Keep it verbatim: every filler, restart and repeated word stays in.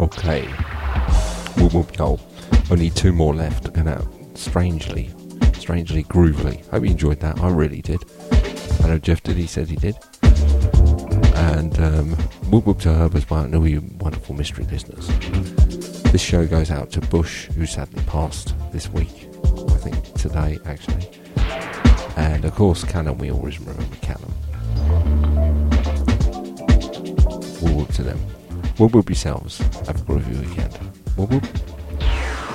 Okay. Whoop whoop yo. Only two more left, and out strangely, strangely groovily. Hope you enjoyed that. I really did. I know Jeff did. He said he did. And um, whoop whoop to Herbers by all you wonderful mystery listeners. This show goes out to Bush, who sadly passed this week. I think today, actually. And of course, Callum. We always remember Callum. Whoop whoop to them. Whoop whoop yourselves. Have a groovy weekend. Whoop whoop.